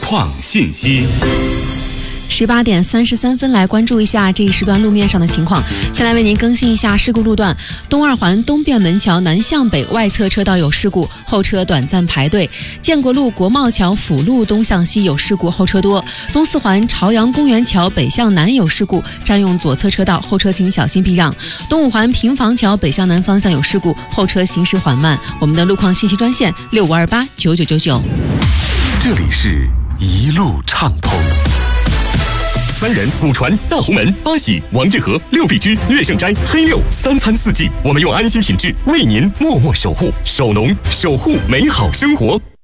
况信息。 18点33分，来关注一下这一时段路面上的情况。先来为您更新一下事故路段：东二环东便门桥南向北外侧车道有事故，后车短暂排队；建国路国贸桥辅路东向西有事故，后车多；东四环朝阳公园桥北向南有事故，占用左侧车道，后车请小心避让；东五环平房桥北向南方向有事故，后车行驶缓慢。我们的路况信息专线65289999。 这里是一路畅通。三人、古船、大红门、八喜、王致和、六必居、乐盛斋、黑六，3餐4季，我们用安心品质为您默默守护，守农守护美好生活。